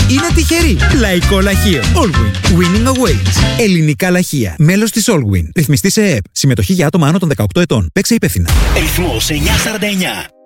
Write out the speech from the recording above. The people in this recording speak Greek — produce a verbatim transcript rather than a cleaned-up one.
είναι τυχεροί. Λαϊκό λαχείο. Allwyn. Winning awaits. Ελληνικά λαχεία. Μέλος της Allwyn. Ρυθμιστή σε ΕΕΠ. Συμμετοχή για άτομα άνω των δεκαοκτώ ετών. Παίξε υπεύθυνα. Ρυθμός εννιακόσια σαράντα εννιά.